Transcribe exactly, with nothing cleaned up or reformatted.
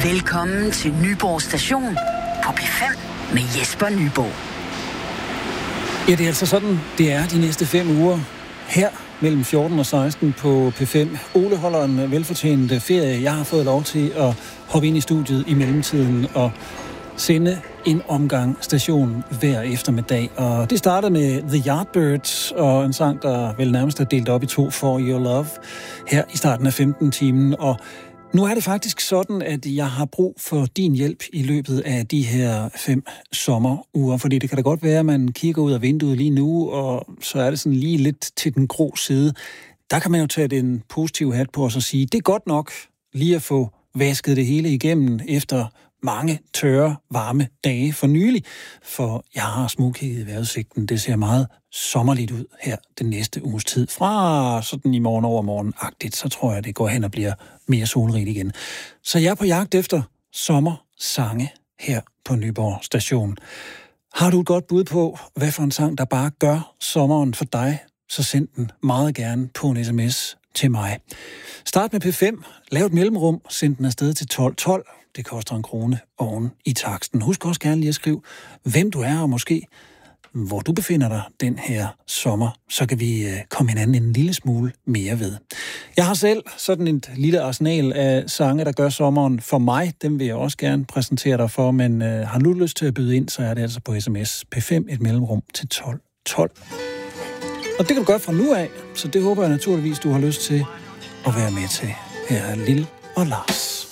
Velkommen til Nyborg Station på P fem med Jesper Nyborg. Ja, det er altså sådan, det er de næste fem uger her mellem fjorten og seksten på P fem. Ole holder en velfortjent ferie. Jeg har fået lov til at hoppe ind i studiet i mellemtiden og sende en omgang station hver eftermiddag. Og det startede med The Yardbirds og en sang, der vel nærmest er delt op i to, For Your Love, her i starten af femten-timen. Og nu er det faktisk sådan, at jeg har brug for din hjælp i løbet af de her fem sommeruger, fordi det kan da godt være, at man kigger ud af vinduet lige nu, og så er det sådan lige lidt til den grå side. Der kan man jo tage den positive hat på og så sige, det er godt nok lige at få vasket det hele igennem efter mange tørre, varme dage for nylig, for jeg har smugkigget i vejrudsigten. Det ser meget sommerligt ud her den næste uges tid. Fra sådan i morgen overmorgen-agtigt, så tror jeg, det går hen og bliver mere solrigt igen. Så jeg er på jagt efter sommersange her på Nyborg Station. Har du et godt bud på, hvad for en sang, der bare gør sommeren for dig, så send den meget gerne på en sms til mig. Start med P fem, lav et mellemrum, send den afsted til tolv tolv. Det koster en krone oven i taksten. Husk også gerne lige at skrive, hvem du er, og måske hvor du befinder dig den her sommer. Så kan vi komme hinanden en lille smule mere ved. Jeg har selv sådan et lille arsenal af sange, der gør sommeren for mig. Dem vil jeg også gerne præsentere dig for, men øh, har du lyst til at byde ind, så er det altså på sms P fem, et mellemrum til tolv tolv. Og det kan du gøre fra nu af, så det håber jeg naturligvis, du har lyst til at være med til. Her er Lille og Lars.